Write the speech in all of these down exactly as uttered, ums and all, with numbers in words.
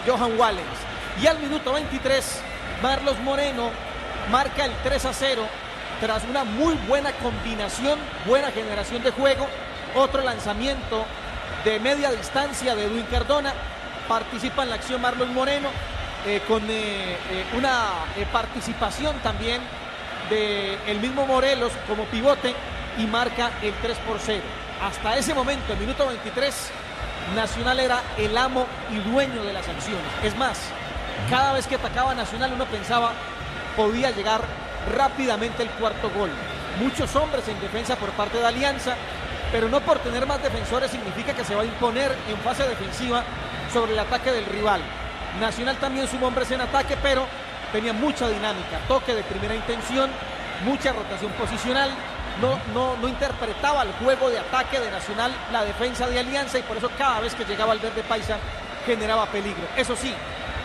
Johan Wallens. Y al minuto veintitrés, Marlos Moreno marca el tres a cero tras una muy buena combinación, buena generación de juego, otro lanzamiento de media distancia de Edwin Cardona. Participa en la acción Marlos Moreno eh, con eh, eh, una eh, participación también de el mismo Morelos como pivote y marca el tres por cero. Hasta ese momento, el minuto veintitrés, Nacional era el amo y dueño de las acciones. Es más, cada vez que atacaba Nacional uno pensaba podía llegar rápidamente el cuarto gol. Muchos hombres en defensa por parte de Alianza, pero no por tener más defensores significa que se va a imponer en fase defensiva sobre el ataque del rival. Nacional también sumó hombres en ataque, pero tenía mucha dinámica, toque de primera intención, mucha rotación posicional. No, no, no interpretaba el juego de ataque de Nacional la defensa de Alianza, y por eso cada vez que llegaba al verde paisa generaba peligro. Eso sí,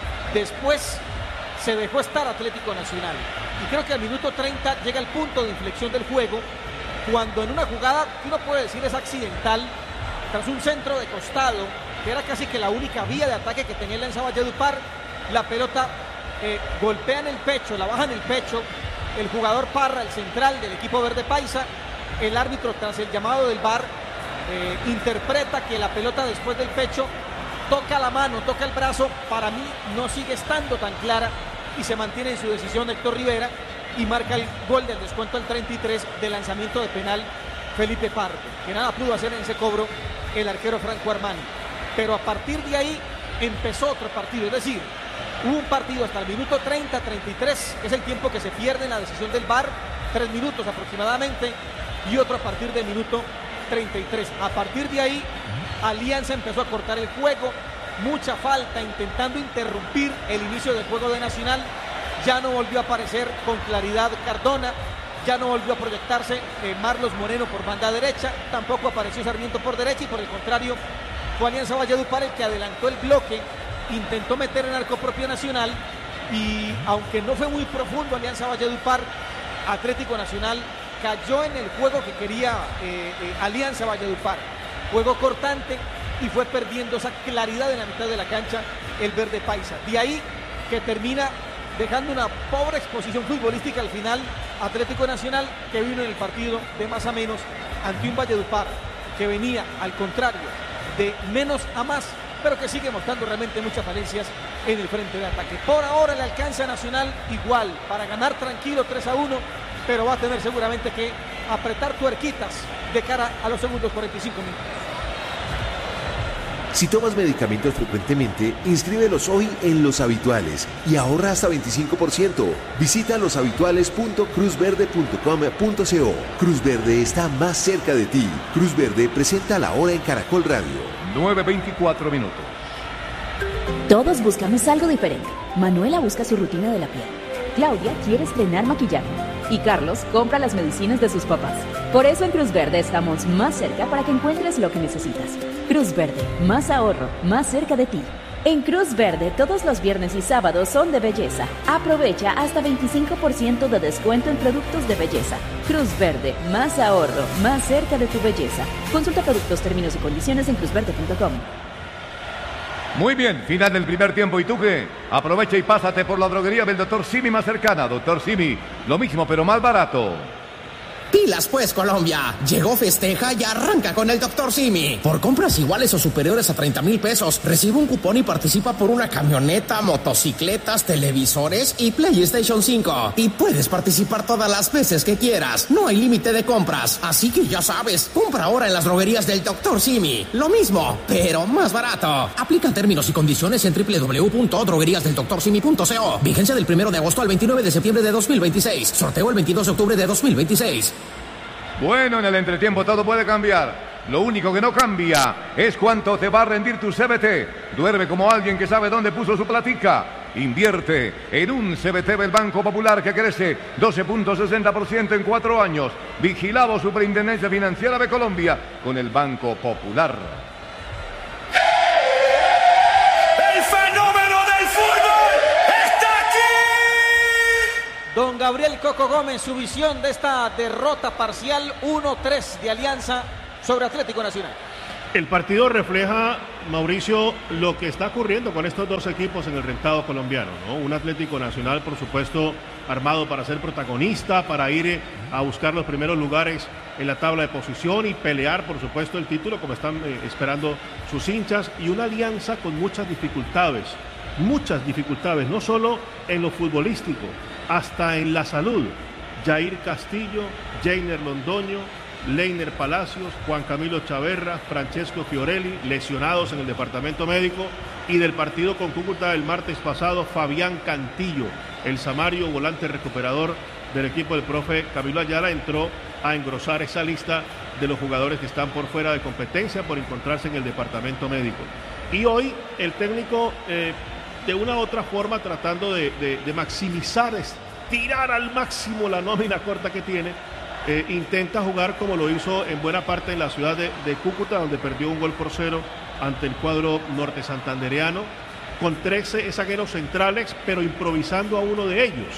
después se dejó estar Atlético Nacional, y creo que al minuto treinta llega el punto de inflexión del juego, cuando en una jugada que uno puede decir es accidental, tras un centro de costado que era casi que la única vía de ataque que tenía el Alianza Valledupar, la pelota eh, golpea en el pecho, la baja en el pecho el jugador Parra, el central del equipo verde paisa. El árbitro, tras el llamado del V A R, eh, interpreta que la pelota después del pecho toca la mano, toca el brazo. Para mí no sigue estando tan clara y se mantiene en su decisión Héctor Rivera, y marca el gol del descuento al treinta y tres de lanzamiento de penal Felipe Pardo, que nada pudo hacer en ese cobro el arquero Franco Armani. Pero a partir de ahí empezó otro partido, es decir, hubo un partido hasta el minuto treinta, treinta y tres, que es el tiempo que se pierde en la decisión del V A R, tres minutos aproximadamente, y otro a partir del minuto treinta y tres. A partir de ahí, Alianza empezó a cortar el juego, mucha falta, intentando interrumpir el inicio del juego de Nacional. Ya no volvió a aparecer con claridad Cardona, ya no volvió a proyectarse eh, Marlos Moreno por banda derecha, tampoco apareció Sarmiento por derecha, y por el contrario, fue Alianza Valledupar el que adelantó el bloque, intentó meter en arco propio Nacional, y aunque no fue muy profundo Alianza Valledupar, Atlético Nacional cayó en el juego que quería eh, eh, Alianza Valledupar, juego cortante, y fue perdiendo esa claridad en la mitad de la cancha el verde paisa. De ahí que termina dejando una pobre exposición futbolística al final Atlético Nacional, que vino en el partido de más a menos ante un Valledupar que venía al contrario de menos a más, pero que sigue mostrando realmente muchas falencias en el frente de ataque. Por ahora le alcanza a Nacional igual para ganar tranquilo tres a uno, pero va a tener seguramente que apretar tuerquitas de cara a los segundos cuarenta y cinco minutos. Si tomas medicamentos frecuentemente, inscríbelos hoy en Los Habituales y ahorra hasta veinticinco por ciento. Visita loshabituales punto cruz verde punto com punto co. Cruz Verde está más cerca de ti. Cruz Verde presenta la hora en Caracol Radio. nueve veinticuatro minutos. Todos buscamos algo diferente. Manuela busca su rutina de la piel. Claudia quiere estrenar maquillaje. Y Carlos compra las medicinas de sus papás. Por eso en Cruz Verde estamos más cerca para que encuentres lo que necesitas. Cruz Verde, más ahorro, más cerca de ti. En Cruz Verde, todos los viernes y sábados son de belleza. Aprovecha hasta veinticinco por ciento de descuento en productos de belleza. Cruz Verde, más ahorro, más cerca de tu belleza. Consulta productos, términos y condiciones en cruz verde punto com. Muy bien, final del primer tiempo. ¿Y tú qué? Aprovecha y pásate por la droguería del doctor Simi más cercana. doctor Simi, lo mismo pero más barato. Pilas pues, Colombia. Llegó Festeja y arranca con el doctor Simi. Por compras iguales o superiores a treinta mil pesos, recibe un cupón y participa por una camioneta, motocicletas, televisores y PlayStation cinco. Y puedes participar todas las veces que quieras. No hay límite de compras. Así que ya sabes, compra ahora en las droguerías del doctor Simi. Lo mismo, pero más barato. Aplican términos y condiciones en doble u doble u doble u punto droguerías del doctor simi punto co. Vigencia del primero de agosto al veintinueve de septiembre de dos mil veintiséis. Sorteo el veintidós de octubre de dos mil veintiséis. Bueno, en el entretiempo todo puede cambiar. Lo único que no cambia es cuánto te va a rendir tu C B T. Duerme como alguien que sabe dónde puso su platica. Invierte en un C B T del Banco Popular que crece doce punto sesenta por ciento en cuatro años. Vigilado Superintendencia Financiera de Colombia con el Banco Popular. ¡El fenómeno del fútbol está aquí! Don Gabriel Coco Gómez, su visión de esta derrota parcial uno tres de Alianza sobre Atlético Nacional. El partido refleja, Mauricio, lo que está ocurriendo con estos dos equipos en el rentado colombiano, ¿no? Un Atlético Nacional, por supuesto, armado para ser protagonista, para ir a buscar los primeros lugares en la tabla de posición y pelear, por supuesto, el título, como están eh, esperando sus hinchas, y una Alianza con muchas dificultades, muchas dificultades, no solo en lo futbolístico, hasta en la salud. Jair Castillo, Jainer Londoño, Leiner Palacios, Juan Camilo Chaverra, Francesco Fiorelli, lesionados en el departamento médico, y del partido con Cúcuta el martes pasado, Fabián Cantillo, el samario volante recuperador del equipo del profe Camilo Ayala, entró a engrosar esa lista de los jugadores que están por fuera de competencia por encontrarse en el departamento médico. Y hoy el técnico, eh, de una u otra forma, tratando de, de, de maximizar, estirar al máximo la nómina corta que tiene, Eh, intenta jugar como lo hizo en buena parte en la ciudad de, de Cúcuta, donde perdió un gol por cero ante el cuadro norte santandereano, con trece zagueros centrales, pero improvisando a uno de ellos.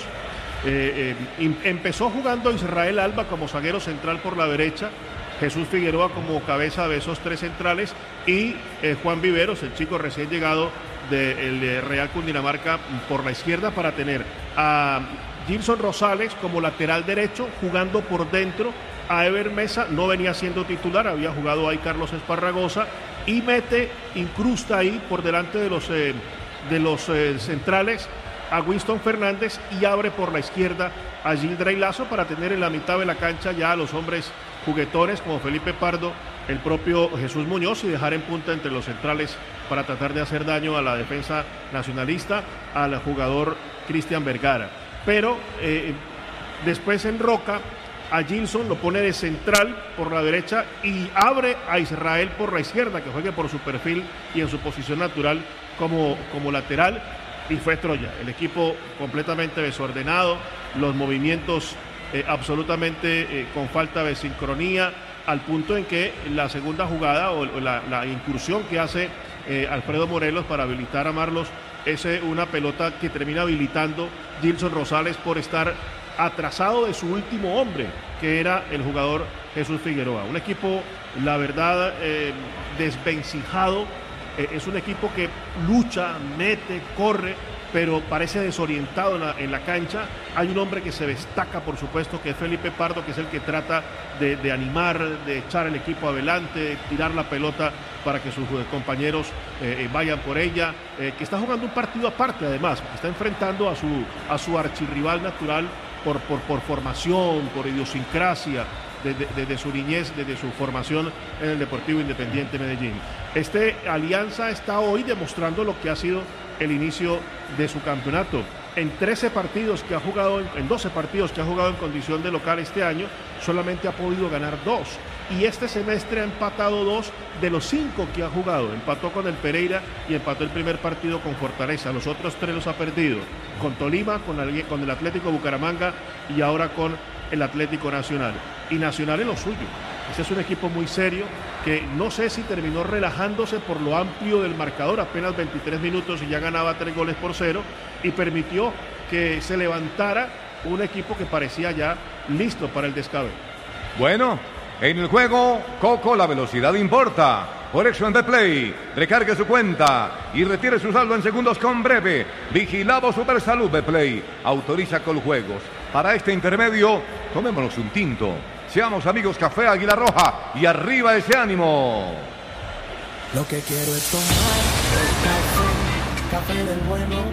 Eh, eh, empezó jugando Israel Alba como zaguero central por la derecha, Jesús Figueroa como cabeza de esos tres centrales, y eh, Juan Viveros, el chico recién llegado del de Real Cundinamarca, por la izquierda, para tener a Gilson Rosales como lateral derecho, jugando por dentro. A Ever Mesa no venía siendo titular, había jugado ahí Carlos Esparragosa, y mete, incrusta ahí por delante de los, eh, de los eh, centrales a Winston Fernández, y abre por la izquierda a Gildrey Lazo para tener en la mitad de la cancha ya a los hombres juguetones como Felipe Pardo, el propio Jesús Muñoz, y dejar en punta entre los centrales para tratar de hacer daño a la defensa nacionalista, al jugador Cristian Vergara. Pero eh, después enroca a Gilson, lo pone de central por la derecha y abre a Israel por la izquierda, que juegue por su perfil y en su posición natural como, como lateral, y fue Troya. El equipo completamente desordenado, los movimientos eh, absolutamente eh, con falta de sincronía, al punto en que la segunda jugada o la, la incursión que hace eh, Alfredo Morelos para habilitar a Marlos es eh, una pelota que termina habilitando Gilson Rosales por estar atrasado de su último hombre, que era el jugador Jesús Figueroa. Un equipo, la verdad, eh, desvencijado. Eh, es un equipo que lucha, mete, corre, pero parece desorientado en la, en la cancha. Hay un hombre que se destaca, por supuesto, que es Felipe Pardo, que es el que trata de, de animar, de echar el equipo adelante, de tirar la pelota para que sus compañeros eh, vayan por ella, eh, que está jugando un partido aparte, además, que está enfrentando a su, a su archirrival natural por, por, por formación, por idiosincrasia, desde, desde su niñez, desde su formación en el Deportivo Independiente Medellín. Este Alianza está hoy demostrando lo que ha sido el inicio de su campeonato. En trece partidos que ha jugado, en doce partidos que ha jugado en condición de local este año, solamente ha podido ganar dos. Y este semestre ha empatado dos de los cinco que ha jugado. Empató con el Pereira y empató el primer partido con Fortaleza. Los otros tres los ha perdido. Con Tolima, con el, con el Atlético Bucaramanga y ahora con el Atlético Nacional. Y Nacional en lo suyo. Ese es un equipo muy serio que no sé si terminó relajándose por lo amplio del marcador, apenas veintitrés minutos y ya ganaba tres goles por cero, y permitió que se levantara un equipo que parecía ya listo para el descabel. Bueno, en el juego, Coco, la velocidad importa. Por eso en Betplay, recargue su cuenta y retire su saldo en segundos con Breve. Vigilado Supersalud Betplay. Autoriza con juegos. Para este intermedio, tomémonos un tinto. Seamos amigos Café Águila Roja y arriba ese ánimo. Lo que quiero es tomar el café, café del bueno.